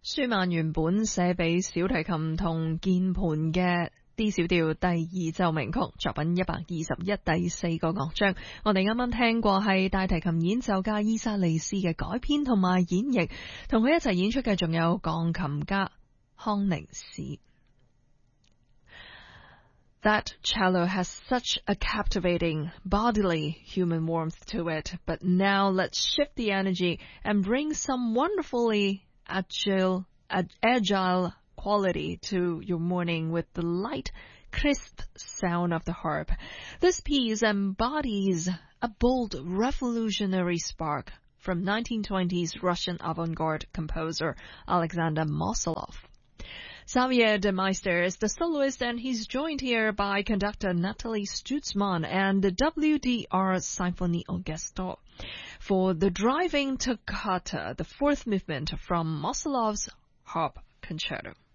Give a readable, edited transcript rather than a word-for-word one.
舒曼原本寫俾小提琴同鍵盤嘅 D 小調第二奏鳴曲，作品121第4個樂章。我哋啱啱聽過係大提琴演奏家伊莎莉斯嘅改編同埋演繹，同佢一齊演出嘅仲有鋼琴家康寧士。That cello has such a captivating, bodily human warmth to it, but now let's shift the energy and bring some wonderfully agile quality to your morning with the light, crisp sound of the harp. This piece embodies a bold, revolutionary spark from 1920s Russian avant-garde composer Alexander Mosolov. Xavier de Meister is the soloist, and he's joined here by conductor Natalie Stutzmann and the WDR Symphony Orchestra for the Driving Toccata, the fourth movement from Mosolov's Harp Concerto.